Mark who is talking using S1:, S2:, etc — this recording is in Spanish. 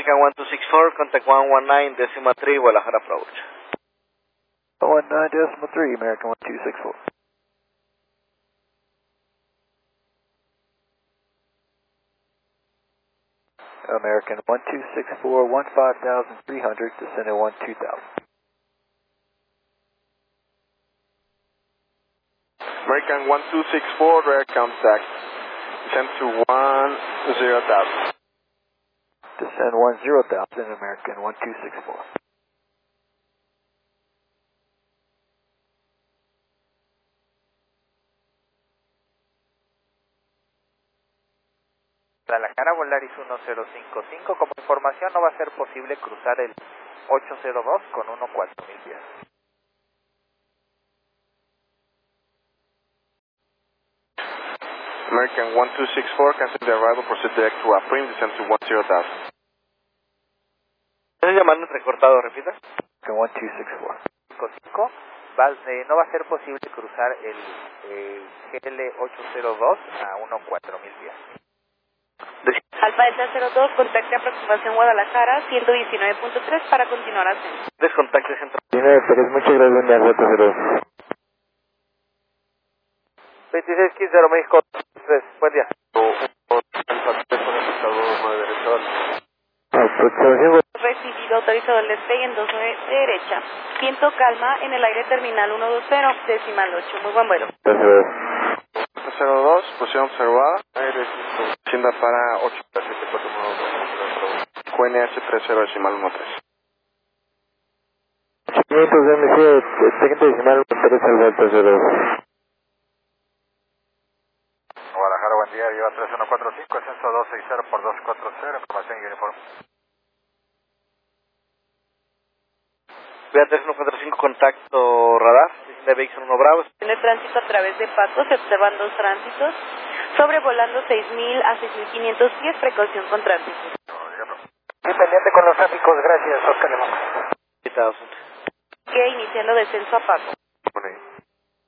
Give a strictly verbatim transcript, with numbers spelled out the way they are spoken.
S1: American one two six four, contact one one nine decimal three, Guadalajara approach.
S2: one nine decimal three, American one two six four. American one two six four, one five thousand three hundred, descending one two thousand.
S3: American one two six four, direct contact, descend to one zero thousand.
S2: Descend one zero thousand, American one two six four.
S4: Guadalajara, Volaris uno cero cinco cinco, como información no va a ser posible cruzar el ocho cero dos con uno cuatro mil pies.
S3: American one two six four, cancel the arrival, proceed direct to Aprim, descend to one zero thousand.
S1: ¿Estás llamando entrecortado, repita?
S2: American one two six four.
S4: cinco cinco, va, eh, no va a ser posible cruzar el eh, G L ocho cero dos a uno cuatro mil pies.
S5: Alfa Delta cero dos, contacte aproximación Guadalajara, ciento diecinueve punto tres para continuar ascenso.
S1: Descontacte centro.
S2: Tiene Pérez, muchas gracias, Delta cero dos.
S1: veintiséis quince, México tres, buen día.
S2: Aproximación.
S5: Recibido, autorizado el despegue en dos nueve derecha. Viento calma en el aire terminal ciento veinte, decimal ocho. Muy buen vuelo.
S3: cero dos, posición observada, aire tienda para ocho siete cuatro nueve dos, Q N H treinta decimal trece.
S2: quinientos M C, treinta decimal tres al Delta cero dos.
S4: Guadalajara, buen día, lleva tres uno cuatro cinco, ascenso dos seis cero por dos cuatro cero, información y uniforme.
S1: Vea tres uno cuatro cinco, contacto radar, de Vixen uno Bravo.
S5: En el tránsito a través de Paco se observan dos tránsitos, sobrevolando seis mil a seis mil quinientos pies, precaución con tránsito.
S4: Y pendiente con los tráficos, gracias, Oscar Lemón.
S5: Que iniciando descenso a Paco.